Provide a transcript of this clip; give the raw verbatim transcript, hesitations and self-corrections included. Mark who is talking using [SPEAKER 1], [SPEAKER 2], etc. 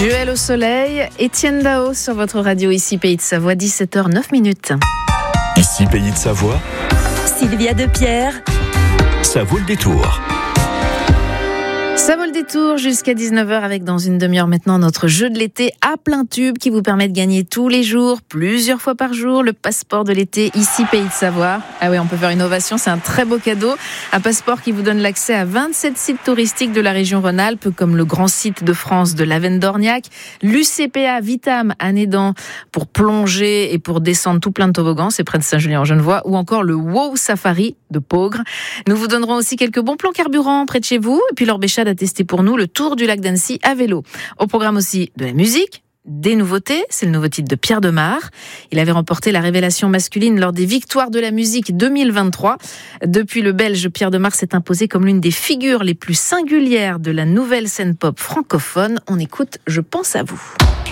[SPEAKER 1] Duel au soleil, Étienne Dao sur votre radio ici Pays de Savoie, dix-sept heures neuf minutes.
[SPEAKER 2] Ici Pays de Savoie,
[SPEAKER 3] Sylvia Depierre,
[SPEAKER 2] ça vaut le détour.
[SPEAKER 1] Ça vaut le détour jusqu'à dix-neuf heures avec dans une demi-heure maintenant notre jeu de l'été à plein tube qui vous permet de gagner tous les jours, plusieurs fois par jour, le passeport de l'été ici Pays de Savoie. Ah oui, on peut faire une ovation, c'est un très beau cadeau. Un passeport qui vous donne l'accès à vingt-sept sites touristiques de la région Rhône-Alpes comme le grand site de France de l'Avennes-d'Orniac, l'U C P A Vitam à Nédan pour plonger et pour descendre tout plein de toboggans, c'est près de Saint-Julien-en-Genevois, ou encore le Wow Safari de Peaugres. Nous vous donnerons aussi quelques bons plans carburant près de chez vous et puis Laure Béchade a testé pour nous le tour du lac d'Annecy à vélo. Au programme aussi de la musique, des nouveautés, c'est le nouveau titre de Pierre Demar. Il avait remporté la révélation masculine lors des Victoires de la musique deux mille vingt-trois. Depuis, le Belge Pierre Demar s'est imposé comme l'une des figures les plus singulières de la nouvelle scène pop francophone. On écoute « Je pense à vous ».